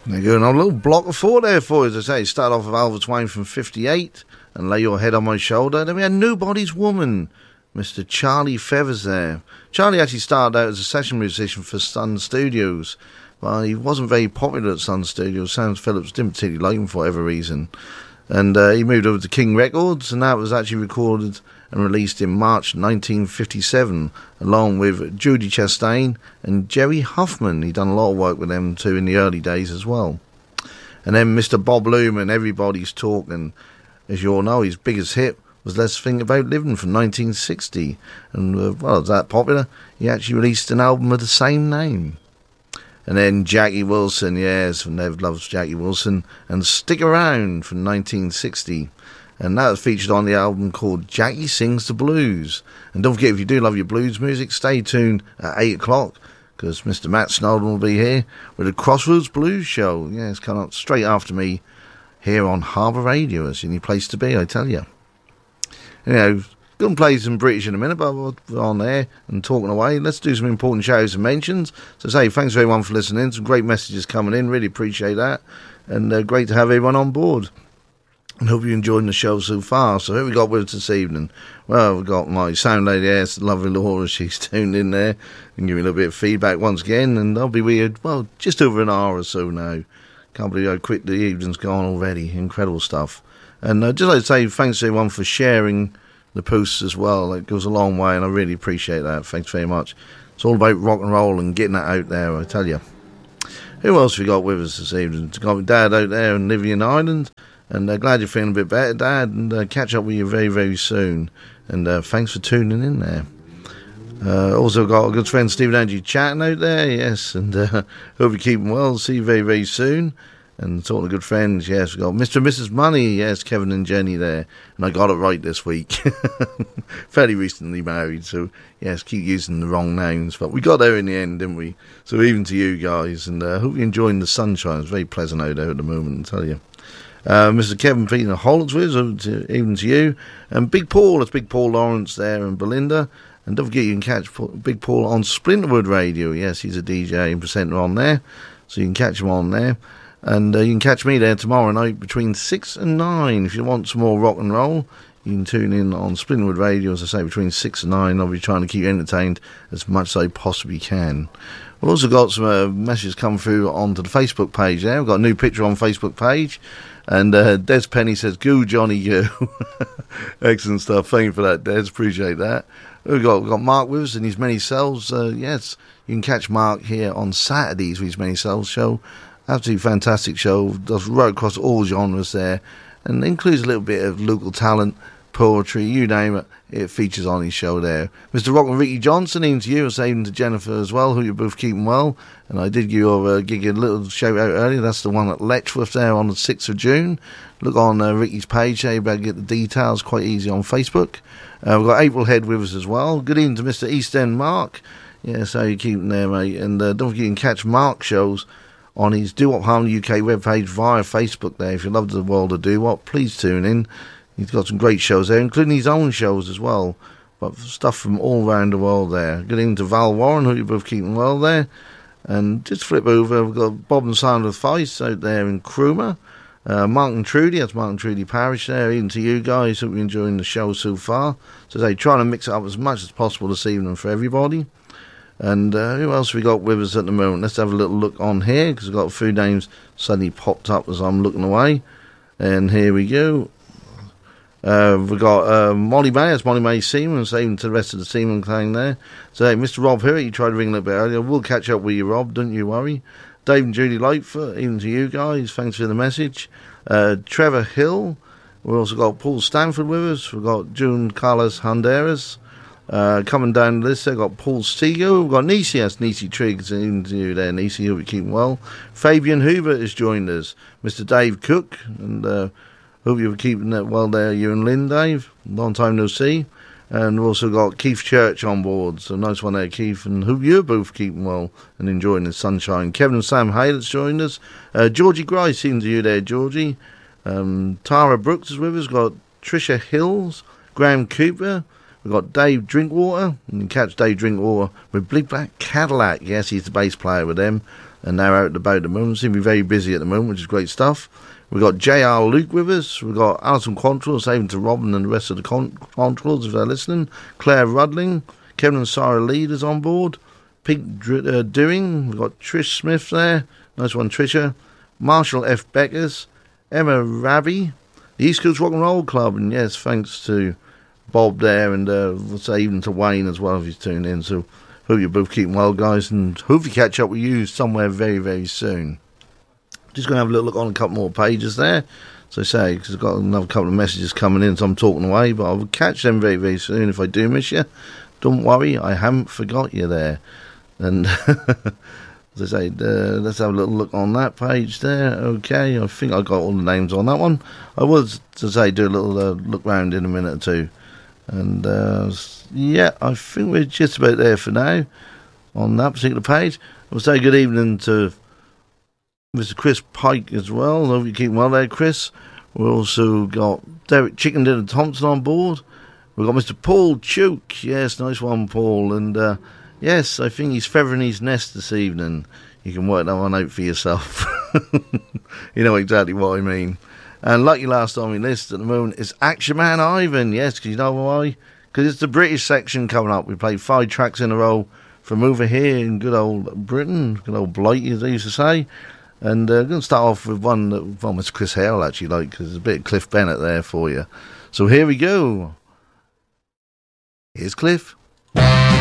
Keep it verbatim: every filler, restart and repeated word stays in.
They're going on a little block of four there for you, as I say. Start off with Albert Twain from fifty-eight, and Lay Your Head on My Shoulder. Then we had Nobody's Woman, Mister Charlie Feathers there. Charlie actually started out as a session musician for Sun Studios, but he wasn't very popular at Sun Studios. Sam Phillips didn't particularly like him for whatever reason. And uh, he moved over to King Records, and that was actually recorded and released in March nineteen fifty-seven, along with Judy Chastain and Jerry Huffman. He'd done a lot of work with them too in the early days as well. And then Mister Bob Luman, Everybody's Talking. As you all know, his biggest hit was Let's Think About Living from nineteen sixty. And, uh, well, it was that popular, he actually released an album of the same name. And then Jackie Wilson, yes, from Nev Loves Jackie Wilson, and Stick Around from nineteen sixty. And that was featured on the album called Jackie Sings the Blues. And don't forget, if you do love your blues music, stay tuned at eight o'clock, because Mister Matt Snowden will be here with the Crossroads Blues Show. Yeah, it's coming up straight after me here on Harbour Radio. It's the only place to be, I tell you. You know, going to play some British in a minute, but we're on there and talking away. Let's do some important shows and mentions. So say, thanks everyone for listening. Some great messages coming in. Really appreciate that. And uh, great to have everyone on board. And hope you're enjoying the show so far. So who we got with us this evening? Well, we've got my sound lady there, lovely Laura. She's tuned in there and giving me a little bit of feedback once again. And I'll be with you, well, just over an hour or so now. Can't believe how quick the evening's gone already. Incredible stuff. And uh, just like to say, thanks to everyone for sharing the posts as well. It goes a long way, and I really appreciate that. Thanks very much. It's all about rock and roll and getting that out there, I tell you. Who else have we got with us this evening? We've got my dad out there in Nivian Island, and uh, glad you're feeling a bit better, Dad, and uh, catch up with you very, very soon. And uh, thanks for tuning in there. Uh, also got a good friend Stephen Andrew chatting out there, yes, and uh, hope you're keeping well. See you very, very soon. And talking to good friends, yes, we've got Mister and Missus Money, yes, Kevin and Jenny there. And I got it right this week. Fairly recently married, so yes, keep using the wrong names. But we got there in the end, didn't we? So even to you guys, and I uh, hope you're enjoying the sunshine. It's very pleasant out there at the moment, I tell you. Uh, Mister Kevin Peter Hollingsworth, even to you. And Big Paul, it's Big Paul Lawrence there, and Belinda. And don't forget you can catch Big Paul on Splinterwood Radio. Yes, he's a D J and presenter on there, so you can catch him on there. And uh, you can catch me there tomorrow night between six and nine. If you want some more rock and roll, you can tune in on Splinterwood Radio, as I say, between six and nine. I'll be trying to keep you entertained as much as I possibly can. We've also got some uh, messages come through onto the Facebook page there. We've got a new picture on Facebook page. And uh, Des Penny says, "Goo, Johnny, goo." Excellent stuff. Thank you for that, Des. Appreciate that. We've got, we've got Mark with us and his Many Cells. Uh, yes, you can catch Mark here on Saturdays with his Many Cells show. Absolutely fantastic show, does right across all genres there, and includes a little bit of local talent, poetry, you name it, it features on his show there. Mister Rock and Ricky Johnson, even to you, and even to Jennifer as well, who you're both keeping well, and I did give you a, give you a little shout out earlier. That's the one at Letchworth there on the sixth of June. Look on uh, Ricky's page there, you better get the details, quite easy on Facebook. Uh, we've got April Head with us as well. Good evening to Mister East End Mark. Yes, how you keeping there, mate? And uh, don't forget you can catch Mark shows on his Doo Wop Harmony U K webpage via Facebook there. If you love the world of doo wop, please tune in. He's got some great shows there, including his own shows as well. But stuff from all around the world there. Good evening to Val Warren, who you're both keeping well there. And just flip over, we've got Bob and Sound of Feist out there in Cromer. Uh, Mark and Trudy, that's Mark and Trudy Parish there. Even to you guys, hope you're enjoying the show so far. So they trying to mix it up as much as possible this evening for everybody. And uh, who else we got with us at the moment? Let's have a little look on here, because we've got a few names suddenly popped up as I'm looking away. And here we go. Uh, we've got uh, Molly May, that's Molly May Seaman, same to the rest of the Seaman clan there. So, hey, Mister Rob here, you tried to ring a little bit earlier. We'll catch up with you, Rob, don't you worry. Dave and Judy Lightfoot, even to you guys, thanks for the message. Uh, Trevor Hill, we've also got Paul Stanford with us. We've got June Carlos Honderas. Uh, coming down the list, they've got Paul Stego. We've got Nisi, that's Nisi Triggs, even to you there, Nisi, hope you're keeping well. Fabian Hoover has joined us. Mister Dave Cook, and uh, hope you're keeping that well there, you and Lynn, Dave. Long time no see. And we've also got Keith Church on board, so nice one there, Keith, and hope you're both keeping well and enjoying the sunshine. Kevin and Sam Haylett's joined us. Uh, Georgie Grice, even to you there, Georgie. Um, Tara Brooks is with us. We've got Tricia Hills, Graham Cooper. We've got Dave Drinkwater. You can catch Dave Drinkwater with Big Black Cadillac. Yes, he's the bass player with them. and they're out and about at the moment. Seem to be very busy at the moment, which is great stuff. We've got J R Luke with us. We've got Alison Quantrill, saving to Robin and the rest of the Con- Quantrills if they're listening. Claire Rudling, Kevin and Sarah Leaders on board. Pete Dr- uh, Doing. We've got Trish Smith there. Nice one, Trisha. Marshall F. Beckers. Emma Ravi. The East Coast Rock and Roll Club. And yes, thanks to Bob there, and uh, we'll say even to Wayne as well if he's tuned in. So hope you're both keeping well, guys, and hopefully catch up with you somewhere very, very soon. Just going to have a little look on a couple more pages there, so I say, because I've got another couple of messages coming in, so I'm talking away, but I'll catch them very, very soon. If I do miss you, don't worry, I haven't forgot you there. And as I say, uh, let's have a little look on that page there. Okay, I think I got all the names on that one. I was, to say, do a little uh, look round in a minute or two. And uh, yeah, I think we're just about there for now on that particular page. I'll say good evening to Mister Chris Pike as well. I hope you're keeping well there, Chris. We've also got Derek Chicken Dinner Thompson on board. We've got Mister Paul Chuke. Yes, nice one, Paul. And uh, yes, I think he's feathering his nest this evening. You can work that one out for yourself. You know exactly what I mean. And lucky last on my list at the moment is Action Man Ivan. Yes, because you know why? Because it's the British section coming up. We played five tracks in a row from over here in good old Britain, good old Blighty, as they used to say. And uh, I'm going to start off with one that well, Mister Chris Hale actually like, because there's a bit of Cliff Bennett there for you. So here we go. Here's Cliff.